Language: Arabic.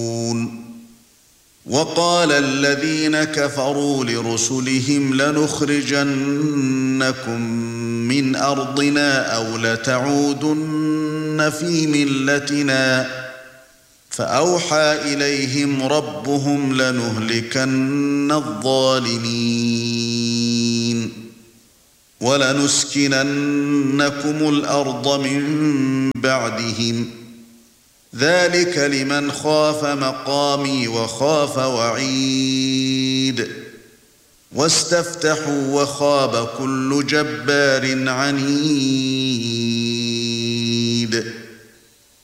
وقال الذين كفروا لرسلهم لنخرجنكم من أرضنا أو لتعودن في ملتنا فأوحى إليهم ربهم لنهلكن الظالمين ولنسكننكم الأرض من بعدهم ذلك لمن خاف مقامي وخاف وعيد واستفتحوا وخاب كل جبار عنيد